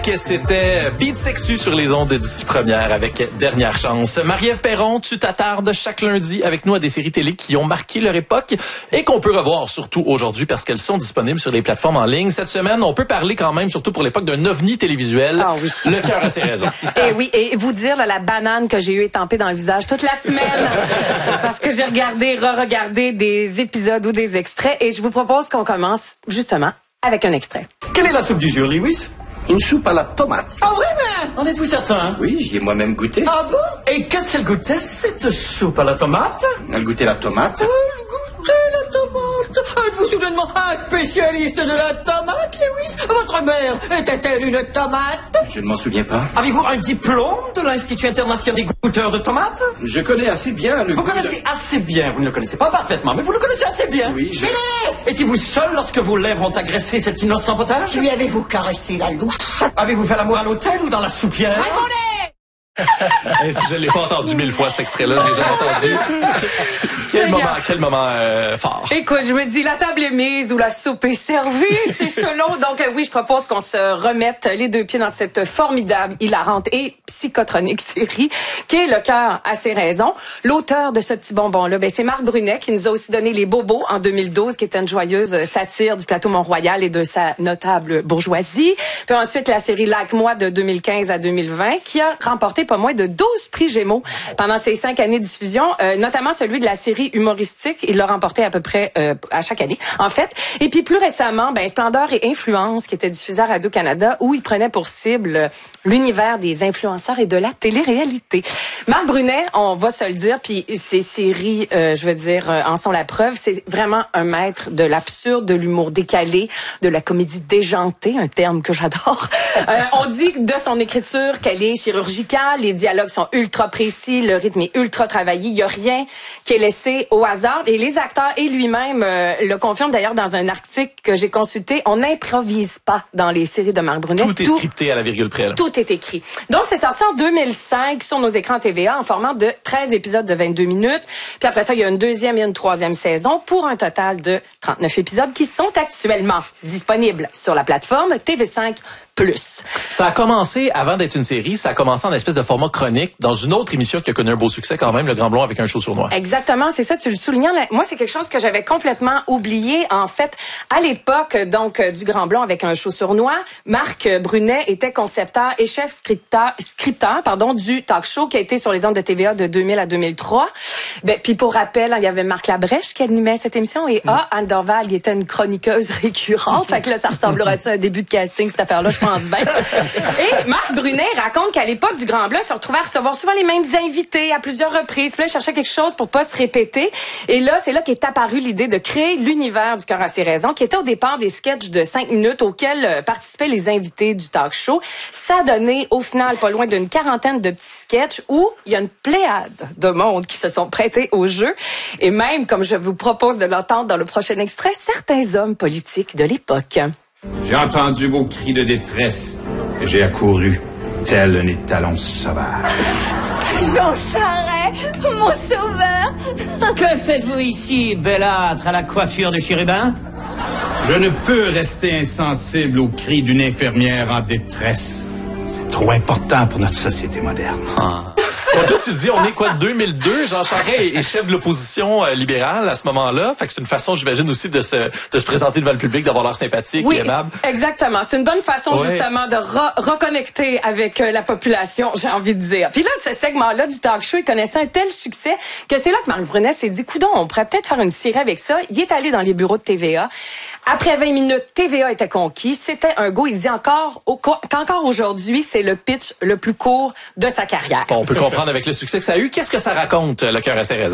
classique, c'était Beat Sexu sur les ondes d'ici première avec Dernière Chance. Marie-Ève Perron, tu t'attardes chaque lundi avec nous à des séries télé qui ont marqué leur époque et qu'on peut revoir surtout aujourd'hui parce qu'elles sont disponibles sur les plateformes en ligne. Cette semaine, on peut parler quand même, surtout pour l'époque, d'un ovni télévisuel. Ah oui. Le cœur a ses raisons. Et oui, et vous dire là, la banane que j'ai eu étampée dans le visage toute la semaine parce que j'ai regardé, re-regardé des épisodes ou des extraits et je vous propose qu'on commence justement avec un extrait. Quelle est la soupe du jour, Lewis? Une soupe à la tomate. Ah vraiment? En êtes-vous certain? Oui, j'y ai moi-même goûté. Ah bon? Et qu'est-ce qu'elle goûtait, cette soupe à la tomate? Elle goûtait la tomate. Goûtez la tomate! Êtes-vous soudainement un spécialiste de la tomate, Lewis? Votre mère était-elle une tomate? Je ne m'en souviens pas. Avez-vous un diplôme de l'Institut international des goûteurs de tomates? Je connais assez bien le Vous goût connaissez assez bien, vous ne le connaissez pas parfaitement, mais vous le connaissez assez bien. Oui, je... Silence! Étiez-vous seul lorsque vos lèvres ont agressé cet innocent potage? Lui avez-vous caressé la louche? Avez-vous fait l'amour à l'hôtel ou dans la soupière? Répondez! Je l'ai pas entendu 1000 fois, cet extrait-là. Je l'ai jamais entendu. Quel moment fort. Écoute, je me dis, la table est mise ou la soupe est servie, c'est chelon. Donc oui, je propose qu'on se remette les deux pieds dans cette formidable, hilarante et psychotronique série qui est Le cœur a ses raisons. L'auteur de ce petit bonbon-là, c'est Marc Brunet qui nous a aussi donné Les Bobos en 2012, qui était une joyeuse satire du plateau Mont-Royal et de sa notable bourgeoisie. Puis ensuite, la série Like Moi de 2015 à 2020 qui a remporté pas moins de 12 prix Gémeaux pendant ses 5 années de diffusion, notamment celui de la série humoristique. Il l'a remporté à peu près à chaque année, en fait. Et puis plus récemment, Splendeur et Influence, qui était diffusé à Radio-Canada, où il prenait pour cible l'univers des influenceurs et de la télé-réalité. Marc Brunet, on va se le dire, puis ses séries, en sont la preuve, c'est vraiment un maître de l'absurde, de l'humour décalé, de la comédie déjantée, un terme que j'adore. On dit de son écriture qu'elle est chirurgicale, les dialogues sont ultra précis, le rythme est ultra travaillé, il y a rien qui est laissé au hasard. Et les acteurs et lui-même le confirment d'ailleurs dans un article que j'ai consulté. On n'improvise pas dans les séries de Marc Brunet. Tout est scripté à la virgule près. Là. Tout est écrit. Donc, c'est sorti en 2005 sur nos écrans TVA en format de 13 épisodes de 22 minutes. Puis après ça, il y a une deuxième et une troisième saison pour un total de 39 épisodes qui sont actuellement disponibles sur la plateforme TV5+. Ça a commencé, avant d'être une série, ça a commencé en espèce de format chronique dans une autre émission qui a connu un beau succès quand même, Le Grand Blond avec un show sur noir. Exactement, c'est ça, tu le soulignes. Moi, c'est quelque chose que j'avais complètement oublié. En fait, à l'époque, donc, du Grand Blond avec un show sur noir, Marc Brunet était concepteur et chef scripteur, du talk show qui a été sur les ondes de TVA de 2000 à 2003. Puis pour rappel, il y avait Marc Labrèche qui animait cette émission et Anne Dorval, qui était une chroniqueuse récurrente. Fait que là, ça ressemblerait à un début de casting, cette affaire-là, je pense bien. Et Marc Brunet raconte qu'à l'époque du Grand Blond, il se retrouvait à recevoir souvent les mêmes invités à plusieurs reprises. Puis là, il cherchait quelque chose pour pas se répéter. Et là, c'est là qu'est apparue l'idée de créer l'univers du cœur à ses raisons, qui était au départ des sketchs de 5 minutes auxquels participaient les invités du talk show. Ça a donné, au final, pas loin d'une quarantaine de petits sketchs où il y a une pléiade de monde qui se sont prêtés au jeu. Et même, comme je vous propose de l'entendre dans le prochain extrait, certains hommes politiques de l'époque. J'ai entendu vos cris de détresse et j'ai accouru, tel un étalon sauvage. Jean Charest, mon sauveur! Que faites-vous ici, belâtre à la coiffure de chérubin? Je ne peux rester insensible aux cris d'une infirmière en détresse. C'est trop important pour notre société moderne. Quand toi, tu dis, on est quoi, 2002? Jean Charest est chef de l'opposition libérale à ce moment-là. Fait que c'est une façon, j'imagine, aussi de se présenter devant le public, d'avoir l'air sympathique et aimable. Oui, exactement. C'est une bonne façon, justement, de reconnecter avec la population, j'ai envie de dire. Puis là, ce segment-là du talk show, il connaissait un tel succès que c'est là que Marc Brunet s'est dit, coudonc, on pourrait peut-être faire une série avec ça. Il est allé dans les bureaux de TVA. Après 20 minutes, TVA était conquis. C'était un go. Il dit qu'encore aujourd'hui, c'est le pitch le plus court de sa carrière. On peut comprendre avec le succès que ça a eu. Qu'est-ce que ça raconte, Le cœur à ses raisons?